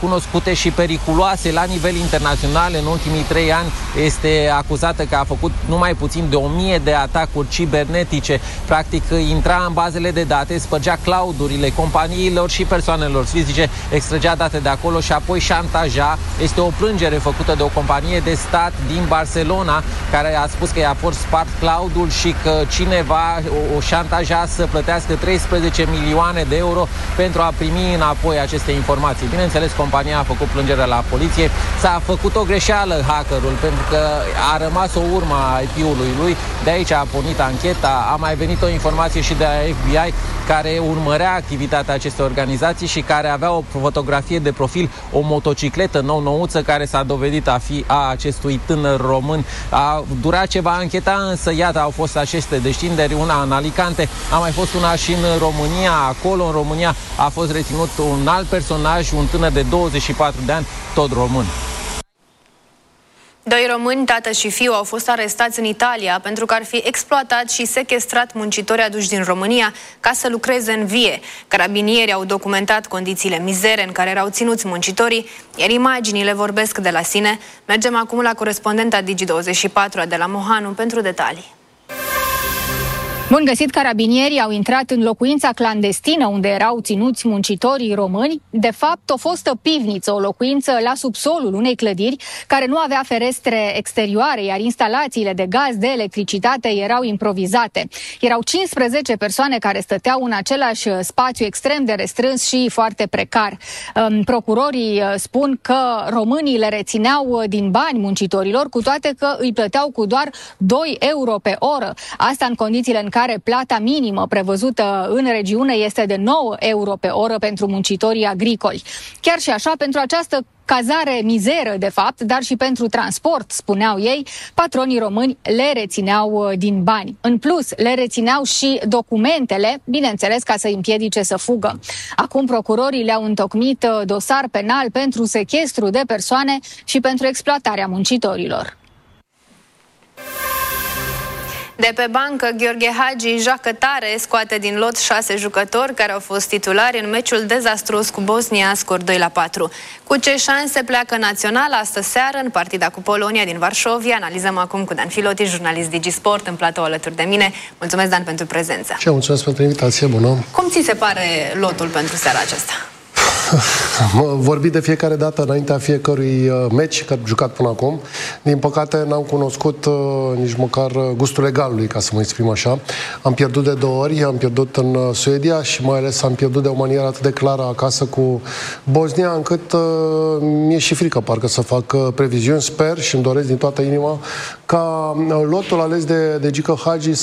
necunoscute și periculoase la nivel internațional. În ultimii 3 ani este acuzată că a făcut numai puțin de 1000 de atacuri cibernetice. Practic intra în bazele de date, spărgea cloudurile companiilor și persoanelor fizice, extragea date de acolo și apoi șantaja. Este o plângere făcută de o companie de stat din Barcelona care a spus că i-a fost spart cloudul și că cineva o șantaja să plătească 13 milioane de euro pentru a primi înapoi aceste informații. Bineînțeles, compania a făcut plângere la poliție. S-a făcut o greșeală hackerul pentru că a rămas o urmă a IP-ului lui. De aici a pornit ancheta. A mai venit o informație și de la FBI care urmărea activitatea acestei organizații și care avea o fotografie de profil, o motocicletă nou-nouță care s-a dovedit a fi a acestui tânăr român. A durat ceva ancheta, însă iată, au fost aceste descinderi, una în Alicante, a mai fost una și în România. Acolo, în România, a fost reținut un alt personaj, un tânăr de 24 de ani, tot român. 2 români, tată și fiu, au fost arestați în Italia pentru că ar fi exploatat și sequestrat muncitori aduși din România ca să lucreze în vie. Carabinierii au documentat condițiile mizere în care erau ținuți muncitorii, iar imaginile vorbesc de la sine. Mergem acum la corespondenta Digi24, Adela Mohanu, pentru detalii. Bun găsit, carabinierii au intrat în locuința clandestină unde erau ținuți muncitorii români. De fapt, o fostă pivniță, o locuință la subsolul unei clădiri care nu avea ferestre exterioare, iar instalațiile de gaz, de electricitate erau improvizate. Erau 15 persoane care stăteau în același spațiu extrem de restrâns și foarte precar. Procurorii spun că românii le rețineau din bani muncitorilor, cu toate că îi plăteau cu doar 2 euro pe oră. Asta în condițiile în care plata minimă prevăzută în regiune este de 9 euro pe oră pentru muncitorii agricoli. Chiar și așa, pentru această cazare mizeră, de fapt, dar și pentru transport, spuneau ei, patronii români le rețineau din bani. În plus, le rețineau și documentele, bineînțeles, ca să îi împiedice să fugă. Acum procurorii le-au întocmit dosar penal pentru sechestru de persoane și pentru exploatarea muncitorilor. De pe bancă, Gheorghe Hagi joacă tare, scoate din lot 6 jucători care au fost titulari în meciul dezastruos cu Bosnia, scor 2-4. Cu ce șanse pleacă naționala astă seară în partida cu Polonia din Varșovia? Analizăm acum cu Dan Filoti, jurnalist Digisport, în platou alături de mine. Mulțumesc, Dan, pentru prezență. Și mulțumesc pentru invitație, bună. Cum ți se pare lotul pentru seara aceasta? Vorbi de fiecare dată înaintea fiecărui meci jucat până acum. Din păcate n-am cunoscut nici măcar gustul egalului, ca să mă exprim așa. Am pierdut de 2 ori, am pierdut în Suedia și mai ales am pierdut de o manieră atât de clară acasă cu Bosnia, încât mi-e și frică parcă să fac previziuni. Sper și îmi doresc din toată inima ca lotul ales de Gică Hagi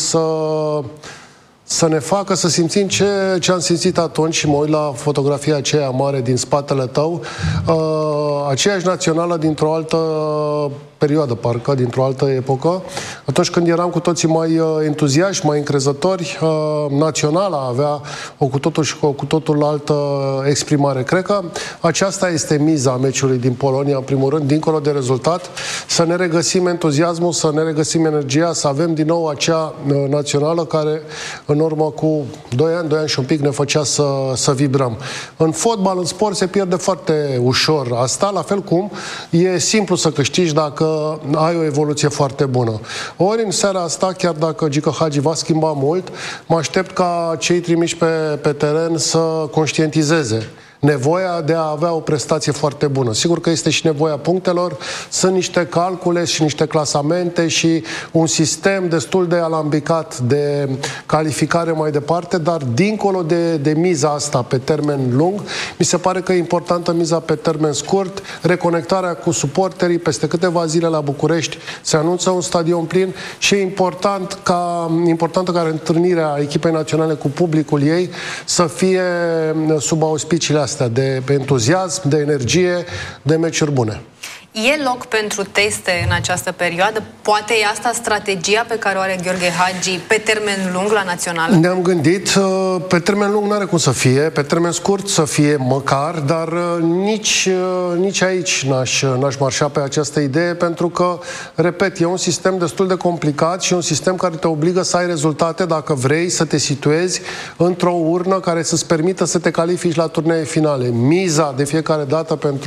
să ne facă să simțim ce am simțit atunci, și mă uit la fotografia aceea mare din spatele tău, aceeași națională dintr-o altă perioadă, parcă, dintr-o altă epocă, atunci când eram cu toții mai entuziaști, mai încrezători. Naționala avea o cu totul altă exprimare. Cred că aceasta este miza meciului din Polonia, în primul rând, dincolo de rezultat, să ne regăsim entuziasmul, să ne regăsim energia, să avem din nou acea națională care în urmă cu 2 ani și un pic ne făcea să vibrăm. În fotbal, în sport, se pierde foarte ușor asta, la fel cum e simplu să câștigi dacă ai o evoluție foarte bună. Ori în seara asta, chiar dacă Gică Hagi va schimba mult, mă aștept ca cei trimiși pe teren să conștientizeze nevoia de a avea o prestație foarte bună. Sigur că este și nevoia punctelor, sunt niște calcule și niște clasamente și un sistem destul de alambicat de calificare mai departe, dar dincolo de miza asta pe termen lung, mi se pare că e importantă miza pe termen scurt, reconectarea cu suporterii. Peste câteva zile la București se anunță un stadion plin și e importantă ca întâlnirea echipei naționale cu publicul ei să fie sub auspiciile astea de entuziasm, de energie, de meciuri bune. E loc pentru teste în această perioadă? Poate e asta strategia pe care o are Gheorghe Hagi pe termen lung la națională? Ne-am gândit, pe termen lung n-are cum să fie, pe termen scurt să fie măcar, dar nici aici n-aș marșa pe această idee, pentru că, repet, e un sistem destul de complicat și un sistem care te obligă să ai rezultate dacă vrei să te situezi într-o urnă care să-ți permită să te califici la turnee finale. Miza de fiecare dată pentru